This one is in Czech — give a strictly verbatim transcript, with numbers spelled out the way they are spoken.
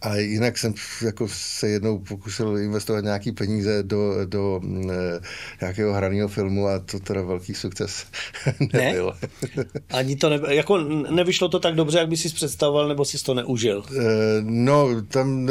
A jinak jsem jako se jednou pokusil investovat nějaký peníze do, do e, nějakého hraného filmu a to teda velký sukces nebyl. Ne? Ani to ne, jako nevyšlo to tak dobře, jak by si představoval, nebo jsi to neužil? E, no, tam